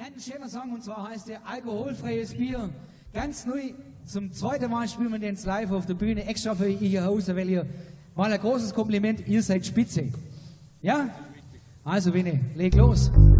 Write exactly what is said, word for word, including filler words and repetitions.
Wir hatten einen schönen Song und zwar heißt der Alkoholfreies Bier. Ganz neu, zum zweiten Mal spielen wir den live auf der Bühne, extra für ihr Hause, weil ihr mal ein großes Kompliment, ihr seid spitze. Ja? Also Winnie, leg los.